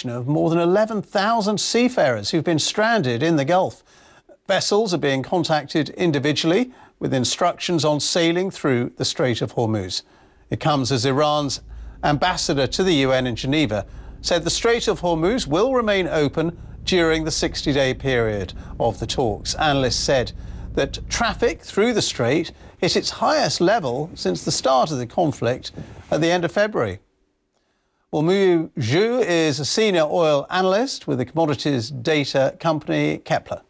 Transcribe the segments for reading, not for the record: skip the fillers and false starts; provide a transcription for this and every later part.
evacuation of more than 11,000 seafarers who've been stranded in the Gulf. Vessels are being contacted individually with instructions on sailing through the Strait of Hormuz. It comes as Iran's ambassador to the UN in Geneva said the Strait of Hormuz will remain open during the 60-day period of the talks. Analysts said that traffic through the strait hit its highest level since the start of the conflict at the end of February. Well, Mu Zhu is a senior oil analyst with the commodities data company Kepler.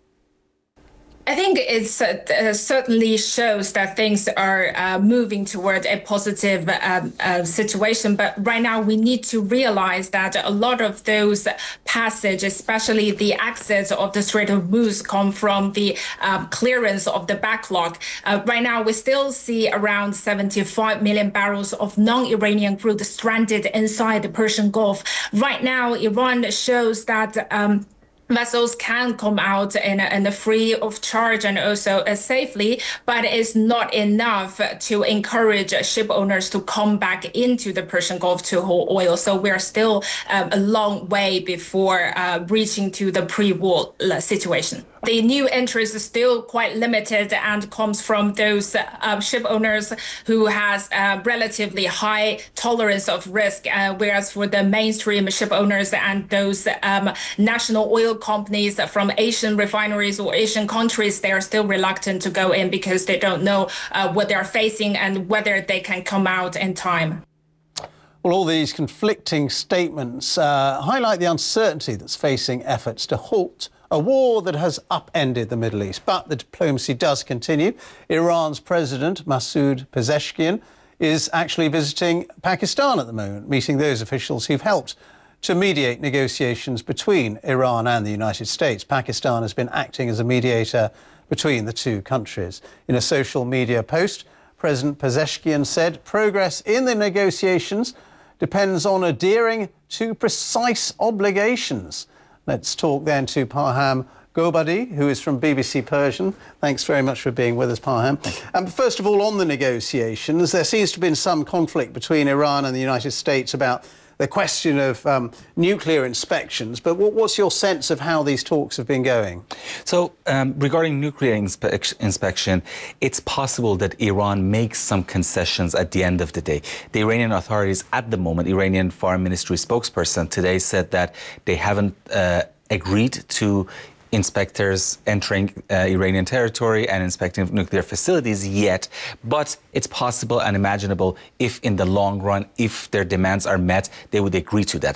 I think it certainly shows that things are moving toward a positive situation. But right now, we need to realize that a lot of those passages, especially the exits of the Strait of Hormuz, come from the clearance of the backlog. Right now, we still see around 75 million barrels of non-Iranian crude stranded inside the Persian Gulf. Right now, Iran shows that vessels can come out in free of charge and also safely, but it's not enough to encourage ship owners to come back into the Persian Gulf to haul oil. So we're still a long way before reaching to the pre-war situation. The new interest is still quite limited and comes from those ship owners who has relatively high tolerance of risk, whereas for the mainstream ship owners and those national oil companies from Asian refineries or Asian countries, they are still reluctant to go in because they don't know what they're facing and whether they can come out in time. Well, all these conflicting statements highlight the uncertainty that's facing efforts to halt a war that has upended the Middle East. But the diplomacy does continue. Iran's President Masoud Pezeshkian is actually visiting Pakistan at the moment, meeting those officials who've helped to mediate negotiations between Iran and the United States. Pakistan has been acting as a mediator between the two countries. In a social media post, President Pezeshkian said progress in the negotiations depends on adhering to precise obligations. Let's talk then to Parham Gobadi, who is from BBC Persian. Thanks very much for being with us, Parham. First of all, on the negotiations, there seems to have been some conflict between Iran and the United States about the question of nuclear inspections. But what's your sense of how these talks have been going? So regarding nuclear inspection, it's possible that Iran makes some concessions at the end of the day. The Iranian authorities at the moment, Iranian Foreign Ministry spokesperson today said that they haven't agreed to inspectors entering Iranian territory and inspecting nuclear facilities yet, but it's possible and imaginable if in the long run, if their demands are met, they would agree to that.